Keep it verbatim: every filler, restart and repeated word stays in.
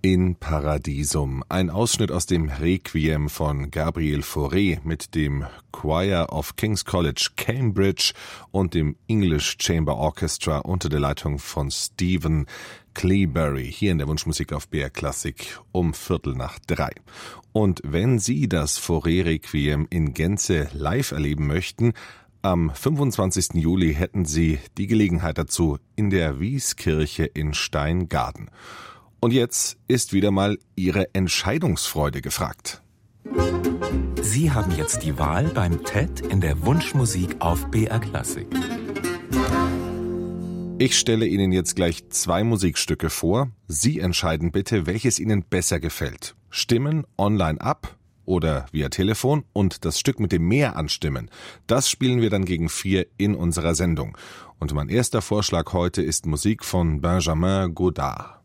In Paradisum, ein Ausschnitt aus dem Requiem von Gabriel Fauré mit dem Choir of King's College Cambridge und dem English Chamber Orchestra unter der Leitung von Stephen Cleobury, hier in der Wunschmusik auf B R Klassik um Viertel nach drei. Und wenn Sie das Fauré-Requiem in Gänze live erleben möchten, am fünfundzwanzigsten Juli hätten Sie die Gelegenheit dazu in der Wieskirche in Steingaden. Und jetzt ist wieder mal Ihre Entscheidungsfreude gefragt. Sie haben jetzt die Wahl beim T E D in der Wunschmusik auf B R Klassik. Ich stelle Ihnen jetzt gleich zwei Musikstücke vor. Sie entscheiden bitte, welches Ihnen besser gefällt. Stimmen online ab oder via Telefon und das Stück mit dem Mehr an Stimmen, das spielen wir dann gegen vier in unserer Sendung. Und mein erster Vorschlag heute ist Musik von Benjamin Godard.